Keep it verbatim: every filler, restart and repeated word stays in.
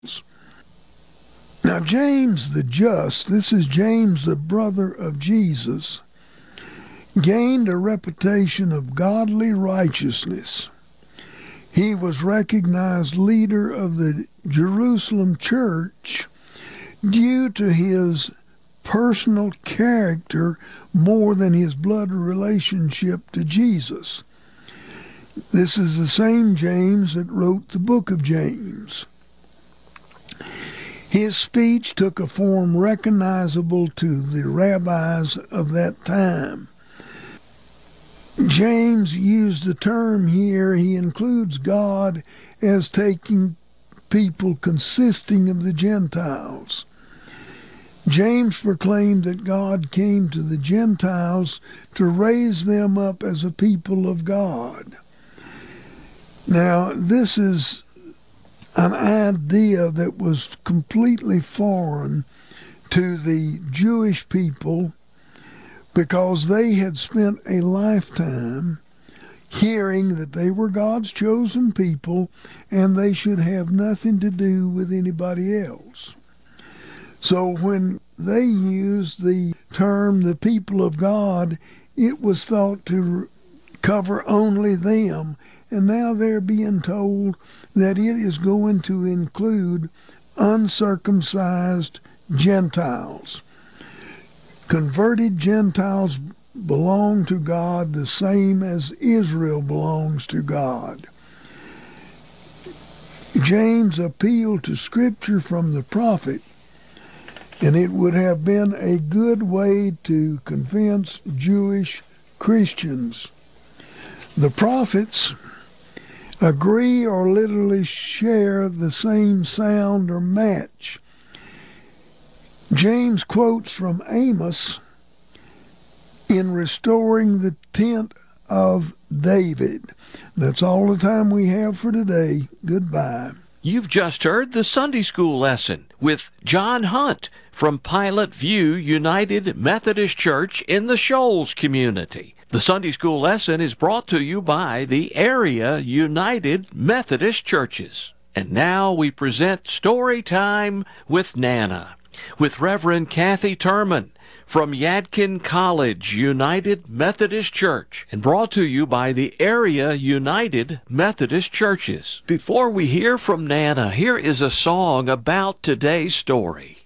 Now, James the just, this is James, the brother of Jesus, gained a reputation of godly righteousness. He was recognized leader of the Jerusalem church due to his personal character more than his blood relationship to Jesus. This is the same James that wrote the book of James. His speech took a form recognizable to the rabbis of that time. James used the term here, he includes God as taking people consisting of the Gentiles. James proclaimed that God came to the Gentiles to raise them up as a people of God. Now, this is an idea that was completely foreign to the Jewish people because they had spent a lifetime hearing that they were God's chosen people and they should have nothing to do with anybody else. So when they used the term the people of God, it was thought to cover only them. And now they're being told that it is going to include uncircumcised Gentiles. Converted Gentiles belong to God the same as Israel belongs to God. James appealed to Scripture from the prophet, and it would have been a good way to convince Jewish Christians. The prophets agree or literally share the same sound or match. James quotes from Amos in restoring the tent of David. That's all the time we have for today. Goodbye. You've just heard the Sunday School lesson with John Hunt from Pilot View United Methodist Church in the Shoals community. The Sunday School lesson is brought to you by the Area United Methodist Churches. And now we present Story Time with Nana, with Reverend Kathy Turman from Yadkin College United Methodist Church, and brought to you by the Area United Methodist Churches. Before we hear from Nana, here is a song about today's story.